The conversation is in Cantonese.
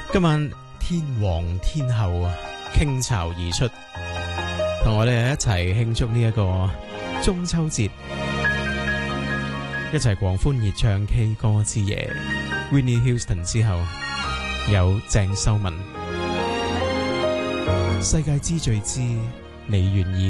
今晚天王天后啊傾巢而出，同我哋一齊慶祝呢一個中秋節，一齊狂歡熱唱 K 歌之夜。Whitney Houston 之後有鄭秀文，世界之最之你願意